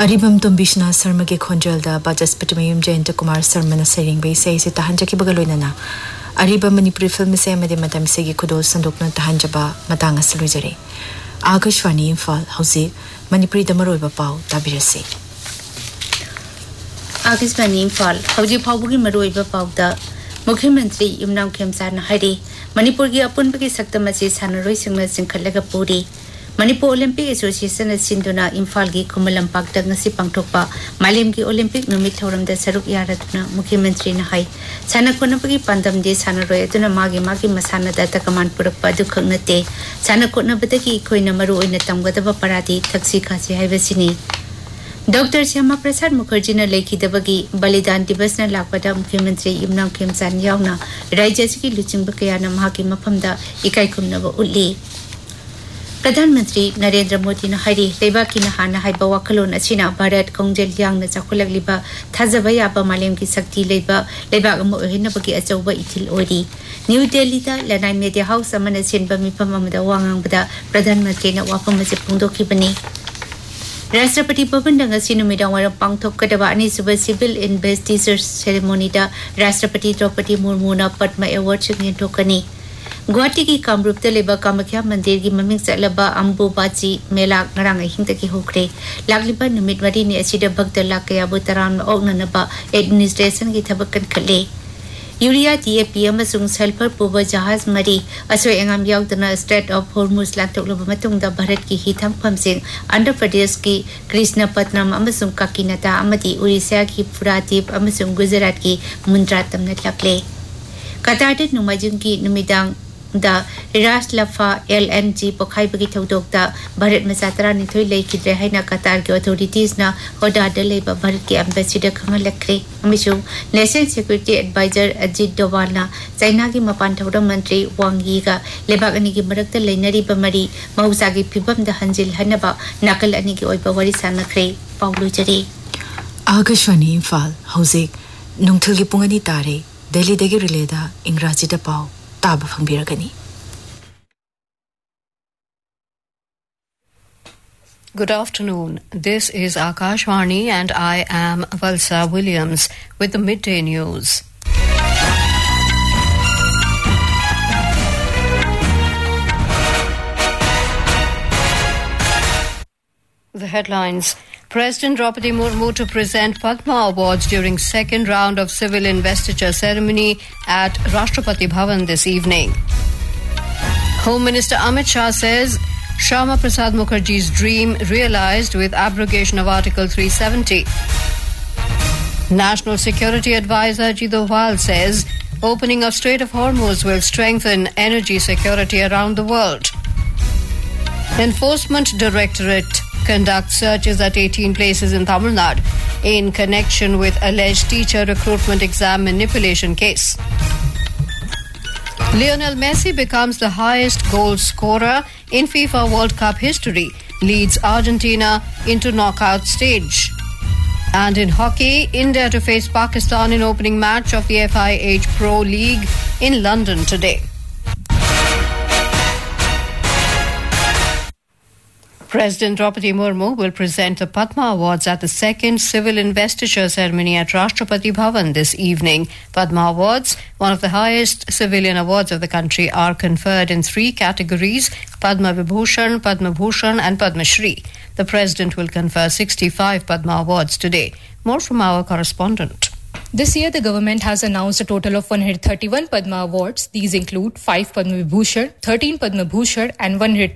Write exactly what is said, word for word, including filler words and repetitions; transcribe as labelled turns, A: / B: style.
A: Aribam Tumbishna Sarmage Konjalda Bajaspitamium Jayanta Kumar Sarmana Sering Bay says it Tahanjaki Bagalunana. Ariba Manipuri film say Madame Segi Kudo Sandokna Tahanjaba Matanga Salujare. Agashwani Infal Hausi Manipuri Damaroba Pau Tabirasi.
B: Agashwani Infal Hauji Paugi Maroiba Pauda Mukhyamantri Imnam Kemsan Hari Manipurgi Apunbaki Saktamasi Sanaroi Singlas in Kalagapuri. Manipur Olympic Association Sinduna Imphal-gi Khumalampakta ngasi pangthokpa Malemgi Olympic numit thoramda saruk yaratuna Mukhyamantri na hai sana khonapagi pandamde sanaroi atuna magi magi masana da takaman purakpa du khangnate sana khonabadagi khoina maru oina tamgadaba parati thaksi khasi haibasini Doctor Shyama Prasad Mukherjee na lekhidabagi Balidan Divas na lakpada Mukhyamantri Imnam Khemsan yauna Rajyasigi luchingba kayana mahaki maphamda ikai khumnaba ulli Pradhanmantri Narendra Modi na hari leibaki na hana haiba wakalon asina Bharat Kongjel yang na chakhulagliba thajaba yaba malemgi sakti leiba leibak ama ohinabagi achauba ithil ori New Delhi da Lanai Media House amana senba mifam amada wangangbada Pradhanmantri na wafam ase phongdokhibani Rashtrapati Bhavan da ngasi numidang waram pangthokadaba anisuba civil investitures ceremony da Rashtrapati Draupadi Murmu na Padma Award singentokani Guwahati ki Kamrup da leba Kamakhya Mandir gi maming chatlaba Ambubachi Mela ngarang ahingta ki hokre lagliba numit mari ni asida bhakta lakaya bu taram ognanaba administration ki thabak kan khale Urea D A P amasung sulfur puba jahaz mari asoi engam yaudana Strait of Hormuz lantoklaba matungda Bharat ki hithang phamsing Andhra Pradesh ki Krishnapatnam amasung Kakinada amadi Orissa ki Puradip amasung Gujarat ki Mundra tamna lakle Qatar numajung ki numidang da Ras Lafa L N G Pokhai bagi thodok da Bharat Masatra ni thoi lei khidre haina Qatar ki authorities na hoda da leba Bharat ki ambassador khangal lakre amisu National Security Advisor Ajit Doval na China ki mapan thawdam mantri Wang Yi ga lebak ani ki marakta leinari ba mari mahausa gi phibam da hanjil hanaba nakal ani ki oiba wari sanakre Paulo Jari
A: Agashwani Infal Hausi Nungthil gi pungani tare Delhi degi releda Ingraji da pau taba fangbiragani.
C: Good afternoon. This is Akashvani and I am Valsa Williams with the midday news. The headlines. President Draupadi Murmu to present Padma Awards during second round of civil investiture ceremony at Rashtrapati Bhavan this evening. Home Minister Amit Shah says Shyama Prasad Mukherjee's dream realized with abrogation of Article three seventy. National Security Advisor Ajit Doval says opening of Strait of Hormuz will strengthen energy security around the world. Enforcement Directorate conducts searches at eighteen places in Tamil Nadu in connection with alleged teacher recruitment exam manipulation case. Lionel Messi becomes the highest goal scorer in FIFA World Cup history, leads Argentina into knockout stage. And in hockey, India to face Pakistan in opening match of the F I H Pro League in London today. President Draupadi Murmu will present the Padma Awards at the second civil investiture ceremony at Rashtrapati Bhavan this evening. Padma Awards, one of the highest civilian awards of the country, are conferred in three categories: Padma Vibhushan, Padma Bhushan and Padma Shri. The President will confer sixty-five Padma Awards today. More from our correspondent.
D: This year, the government has announced a total of one hundred thirty-one Padma Awards. These include five Padma Vibhushan, thirteen Padma Bhushan and one hundred